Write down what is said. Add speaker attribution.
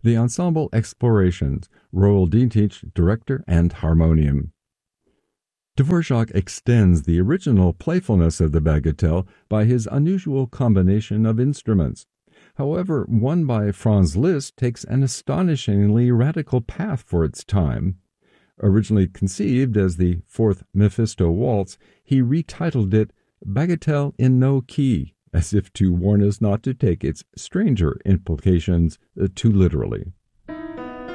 Speaker 1: The Ensemble Explorations, Royal Dietrich, director and harmonium. Dvorak extends the original playfulness of the bagatelle by his unusual combination of instruments. However, one by Franz Liszt takes an astonishingly radical path for its time. Originally conceived as the Fourth Mephisto Waltz, he retitled it Bagatelle in No Key, as if to warn us not to take its stranger implications too literally.